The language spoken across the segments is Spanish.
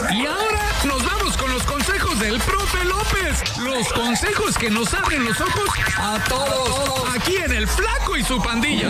Y ahora nos vamos con los consejos del profe López. Los consejos que nos abren los ojos a todos. Aquí en El Flaco y su pandilla.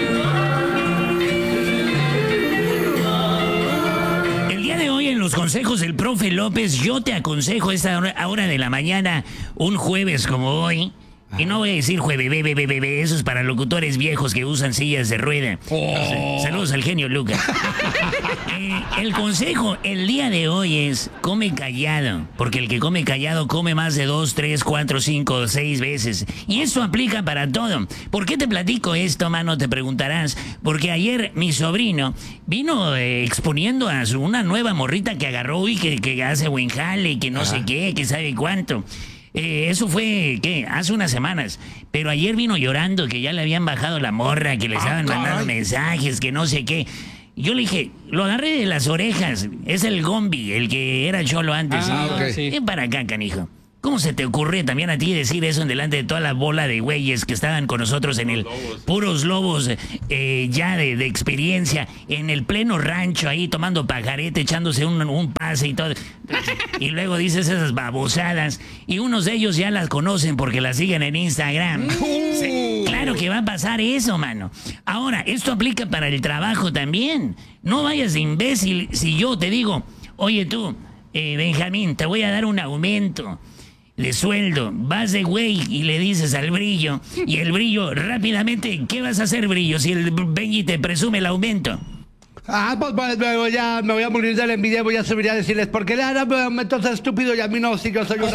El día de hoy en los consejos del profe López, yo te aconsejo a esta hora de la mañana, un jueves como hoy. Y no voy a decir jueves, eso es para locutores viejos que usan sillas de rueda. Saludos al genio Lucas. El consejo el día de hoy es, come callado, porque el que come callado come más de 2, 3, 4, 5, 6 veces. Y eso aplica para todo. ¿Por qué te platico esto, mano? Te preguntarás. Porque ayer mi sobrino vino exponiendo a una nueva morrita que agarró y que hace buen jale, que no sé qué, que sabe cuánto. Eso fue, ¿qué? Hace unas semanas. Pero ayer vino llorando que ya le habían bajado la morra, que le estaban mandando mensajes, que no sé qué. Yo le dije, lo agarré de las orejas. Es el Gombi, el que era cholo antes. Sí. Ven para acá, canijo. ¿Cómo se te ocurre también a ti decir eso en delante de toda la bola de güeyes que estaban con nosotros en el puros lobos ya de experiencia, en el pleno rancho ahí tomando pajarete, echándose un pase y todo? Y luego dices esas babosadas y unos de ellos ya las conocen porque las siguen en Instagram. Sí, claro que va a pasar eso, mano. Ahora, esto aplica para el trabajo también. No vayas de imbécil si yo te digo, oye tú, Benjamín, te voy a dar un aumento de sueldo, vas de güey y le dices al Brillo, y el Brillo rápidamente, ¿qué vas a hacer, Brillo, si el Benji te presume el aumento? Pues me voy a morir de la envidia y voy a subir a decirles, ¿por qué le harán aumentos estúpido y a mí no, si yo soy una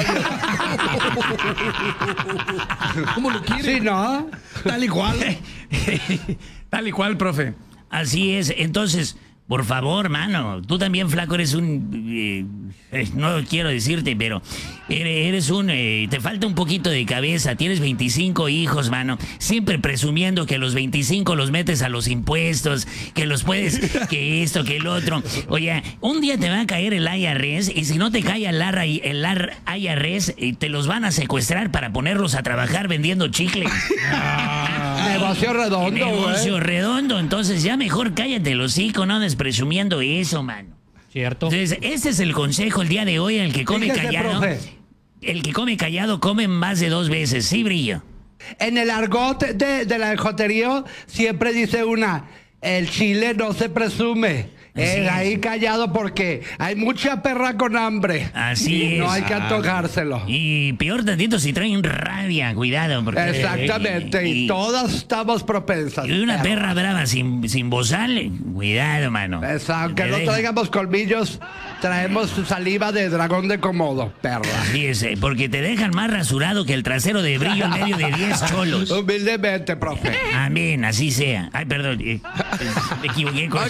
¿Cómo lo quieres? Sí, ¿no? Tal y cual. Tal y cual, profe. Así es, entonces, por favor, mano, tú también, flaco, eres un... no quiero decirte, pero eres un... te falta un poquito de cabeza, tienes 25 hijos, mano, siempre presumiendo que los 25 los metes a los impuestos, que los puedes, que esto, que el otro. Oye, un día te va a caer el IRS y si no te cae el IRS, te los van a secuestrar para ponerlos a trabajar vendiendo chicles. Negocio redondo, güey. Negocio redondo, entonces ya mejor cállate el hocico, no andes presumiendo eso, mano. Cierto. Entonces, este es el consejo el día de hoy, el que come Fíjese, callado. profe. El que come callado come más de 2 veces, ¿sí, Brillo? En el argot de la jotería siempre dice el chile no se presume. Así Ahí es. callado porque hay mucha perra con hambre. Así y es. no hay que antojárselo. Y peor tantito si traen rabia, cuidado. Porque, Exactamente, y todas estamos propensas. Y una perra brava sin bozal, cuidado, mano. Exacto, que Te no deja- traigamos colmillos, traemos saliva de dragón de Komodo, perra. Así es, porque te dejan más rasurado que el trasero de Brillo en medio de 10 cholos. Humildemente, profe. Amén, así sea. Ay, perdón, me equivoqué con... Ok.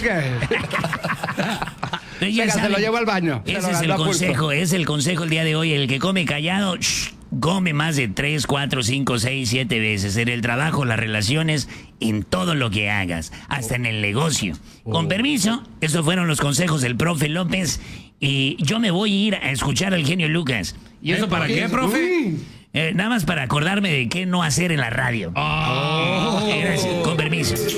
Pero ya Venga, se saben, lo llevo al baño. Se Ese lo es el ganó a pulso. consejo, es el consejo el día de hoy. El que come callado, come más de 3, 4, 5, 6, 7 veces. En el trabajo, las relaciones, en todo lo que hagas, hasta en el negocio. Con permiso, estos fueron los consejos del profe López. Y yo me voy a ir a escuchar al genio Lucas. ¿Y eso para qué, profe? Uy. Nada más para acordarme de qué no hacer en la radio. Gracias, con permiso.